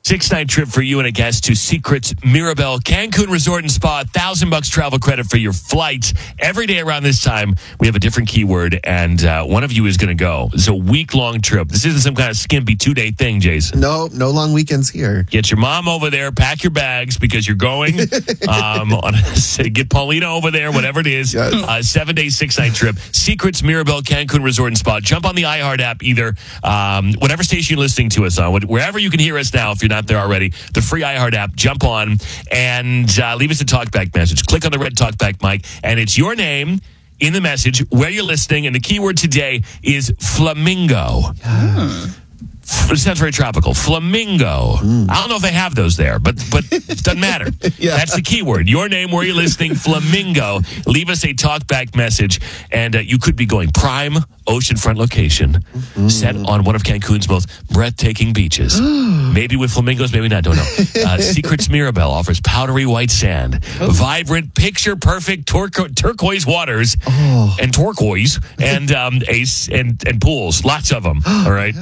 6-night trip for you and a guest to Secrets Mirabel Cancun Resort and Spa. $1,000 travel credit for your flights. Every day around this time, we have a different keyword, and one of you is going to go. It's a week-long trip. This isn't some kind of skimpy 2-day thing, Jason. No long weekends here. Get your mom over there, pack your bags because you're going. Get Paulina over there, whatever it is. Yes. 7-day, 6-night trip. Secrets Mirabel Cancun Resort and Spa. Jump on the iHeart app, either whatever station you're listening to us on, wherever you can hear us now if you're not there already, the free iHeart app. Jump on and leave us a talkback message. Click on the red talkback mic, and it's your name in the message, where you're listening, and the keyword today is flamingo. It sounds very tropical. Flamingo. I don't know if they have those there, but it doesn't matter. Yeah. That's the keyword. Your name, where you're listening, flamingo. Leave us a talkback message, and you could be going prime oceanfront location, set on one of Cancun's most breathtaking beaches. Maybe with flamingos, maybe not, don't know. Secrets Mirabel offers powdery white sand, vibrant, picture-perfect turquoise waters, and turquoise, and pools. Lots of them, all right?